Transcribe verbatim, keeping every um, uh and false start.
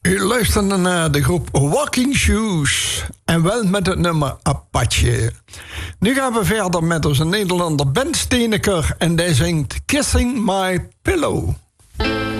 U luisterde naar de groep Walking Shoes. En wel met het nummer Apache. Nu gaan we verder met onze Nederlander Ben Steeneker. En die zingt Kissing My Pillow.